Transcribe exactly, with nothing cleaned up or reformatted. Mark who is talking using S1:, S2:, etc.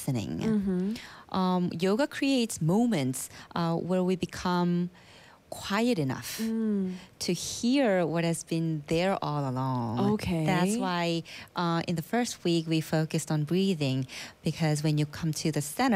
S1: listening.
S2: Mm-hmm.
S1: Um, yoga creates moments uh, where we become quiet enough
S2: Mm.
S1: to hear what has been there all along.
S2: Okay.
S1: That's why uh, in the first week we focused on breathing, because when you come to the center,